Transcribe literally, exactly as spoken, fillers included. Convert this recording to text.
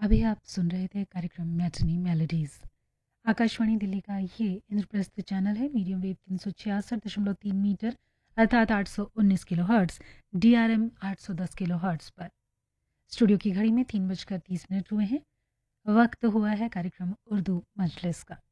अभी आप सुन रहे थे कार्यक्रम मैटनी मेलोडीज। आकाशवाणी दिल्ली का ये इंद्रप्रस्थ चैनल है, मीडियम वेव तीन सौ छियासठ दशमलव तीन मीटर अर्थात आठ सौ उन्नीस kilo hertz, D R M आठ सौ दस किलो हर्ट्स पर। स्टूडियो की घड़ी में तीन बजकर तीस मिनट हुए हैं। वक्त हुआ है कार्यक्रम उर्दू मजलिस का।